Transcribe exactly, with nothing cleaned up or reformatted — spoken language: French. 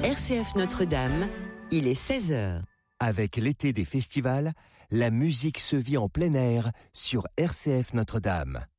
R C F Notre-Dame, il est seize heures. Avec l'été des festivals, la musique se vit en plein air sur R C F Notre-Dame.